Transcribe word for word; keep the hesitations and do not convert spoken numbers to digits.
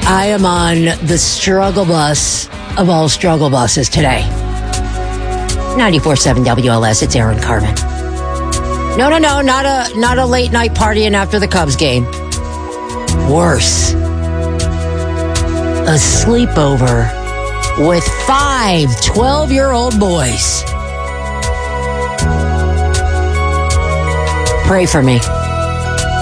I am on the struggle bus of all struggle buses today. ninety-four point seven W L S, it's Aaron Carmen. No, no, no, not a not a late night partying after the Cubs game. Worse. A sleepover with five twelve-year-old boys. Pray for me.